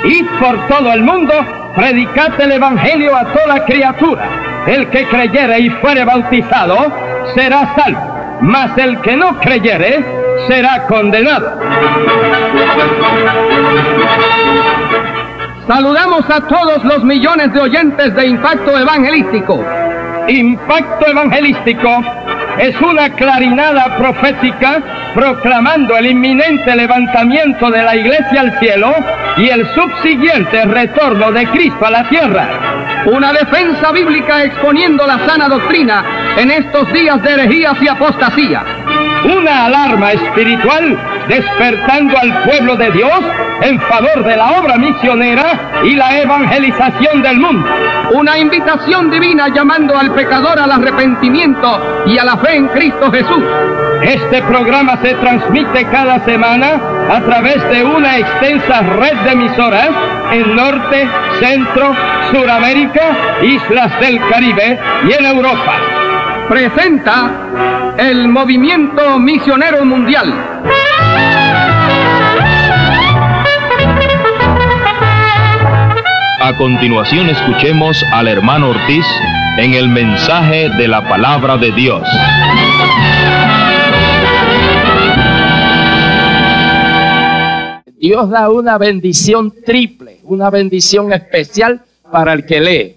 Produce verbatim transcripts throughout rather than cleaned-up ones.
id por todo el mundo, predicad el evangelio a toda criatura. El que creyere y fuere bautizado será salvo, mas el que no creyere será condenado. Saludamos a todos los millones de oyentes de Impacto Evangelístico. Impacto Evangelístico es una clarinada profética proclamando el inminente levantamiento de la Iglesia al cielo y el subsiguiente retorno de Cristo a la tierra. Una defensa bíblica exponiendo la sana doctrina en estos días de herejías y apostasía. Una alarma espiritual despertando al pueblo de Dios en favor de la obra misionera y la evangelización del mundo. Una invitación divina llamando al pecador al arrepentimiento y a la fe en Cristo Jesús. Este programa se transmite cada semana a través de una extensa red de emisoras en Norte, Centro, Suramérica, Islas del Caribe y en Europa. Presenta el Movimiento Misionero Mundial. A continuación escuchemos al hermano Ortiz en el mensaje de la palabra de Dios. Dios da una bendición triple, una bendición especial para el que lee.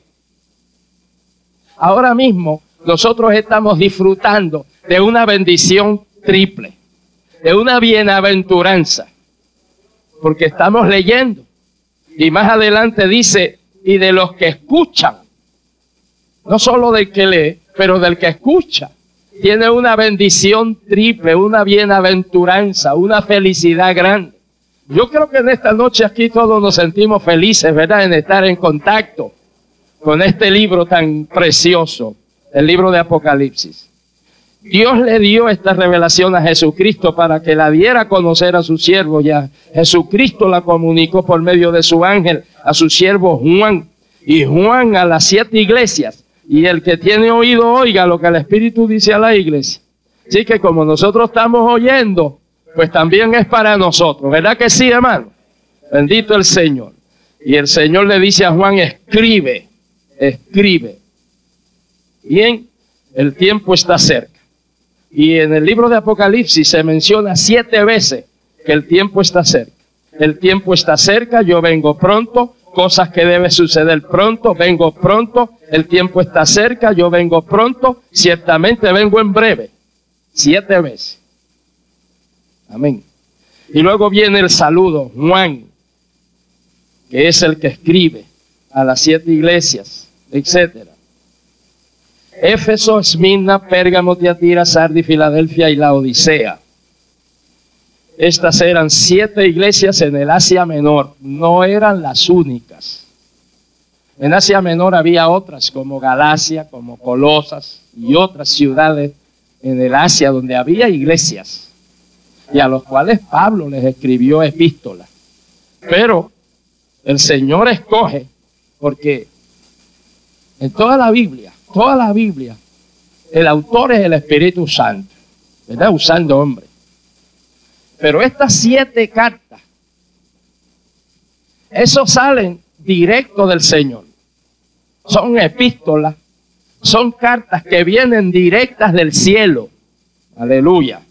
Ahora mismo nosotros estamos disfrutando de una bendición triple, de una bienaventuranza, porque estamos leyendo. Y más adelante dice, y de los que escuchan, no solo del que lee, pero del que escucha, tiene una bendición triple, una bienaventuranza, una felicidad grande. Yo creo que en esta noche aquí todos nos sentimos felices, ¿verdad?, en estar en contacto con este libro tan precioso, el libro de Apocalipsis. Dios le dio esta revelación a Jesucristo para que la diera a conocer a su siervo, y a Jesucristo la comunicó por medio de su ángel a su siervo Juan, y Juan a las siete iglesias, y el que tiene oído oiga lo que el Espíritu dice a la iglesia. Así que como nosotros estamos oyendo, pues también es para nosotros, ¿verdad que sí, hermano? Bendito el Señor. Y el Señor le dice a Juan, escribe, escribe. Bien, el tiempo está cerca. Y en el libro de Apocalipsis se menciona siete veces que el tiempo está cerca. El tiempo está cerca, yo vengo pronto, cosas que deben suceder pronto, vengo pronto, el tiempo está cerca, yo vengo pronto, ciertamente vengo en breve. Siete veces. Amén. Y luego viene el saludo, Juan, que es el que escribe a las siete iglesias, etcétera. Éfeso, Esmirna, Pérgamo, Tiatira, Sardis, Filadelfia y la Odisea. Estas eran siete iglesias en el Asia Menor, no eran las únicas. En Asia Menor había otras como Galacia, como Colosas y otras ciudades en el Asia donde había iglesias y a los cuales Pablo les escribió epístolas. Pero el Señor escoge, porque en toda la Biblia, toda la Biblia, el autor es el Espíritu Santo, ¿verdad? Usando hombre. Pero estas siete cartas, esos salen directo del Señor. Son epístolas, son cartas que vienen directas del cielo. Aleluya.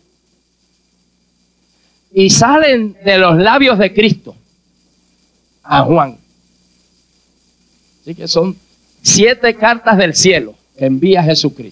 Y salen de los labios de Cristo a Juan. Así que son siete cartas del cielo que envía Jesucristo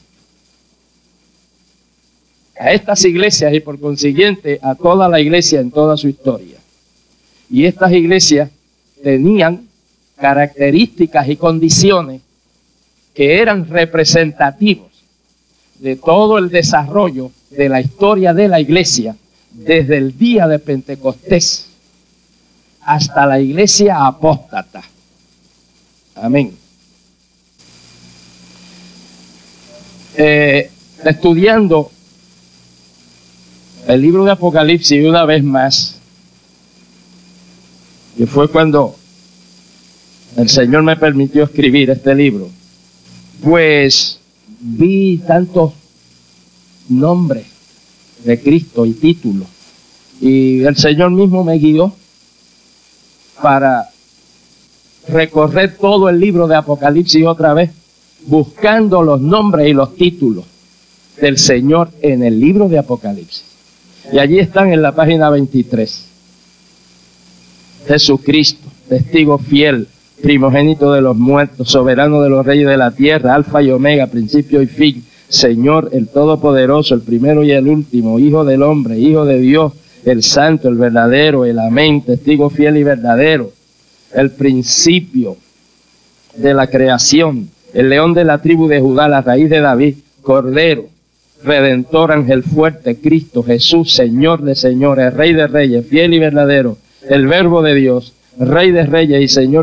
a estas iglesias y por consiguiente a toda la iglesia en toda su historia. Y estas iglesias tenían características y condiciones que eran representativos de todo el desarrollo de la historia de la iglesia desde el día de Pentecostés hasta la iglesia apóstata. Amén. Eh, estudiando el libro de Apocalipsis una vez más, y fue cuando el Señor me permitió escribir este libro, pues vi tantos nombres de Cristo y títulos, y el Señor mismo me guió para recorrer todo el libro de Apocalipsis otra vez, buscando los nombres y los títulos del Señor en el libro de Apocalipsis. Y allí están en la página veintitrés. Jesucristo, testigo fiel, primogénito de los muertos, soberano de los reyes de la tierra, alfa y omega, principio y fin, Señor, el todopoderoso, el primero y el último, Hijo del hombre, Hijo de Dios, el santo, el verdadero, el amén, testigo fiel y verdadero, el principio de la creación, el león de la tribu de Judá, la raíz de David, Cordero, Redentor, ángel fuerte, Cristo, Jesús, Señor de señores, Rey de reyes, fiel y verdadero, el Verbo de Dios, Rey de reyes y Señor